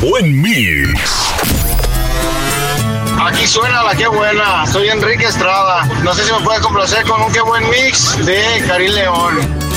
buen mix. Aquí suena la Qué Buena. Soy Enrique Estrada. No sé si me puedes complacer con un Qué Buen Mix de Karim León.